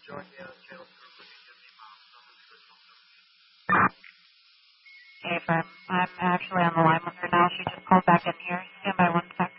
Hey, I'm actually on the line with her now. She just called back in here. Stand by 1 second.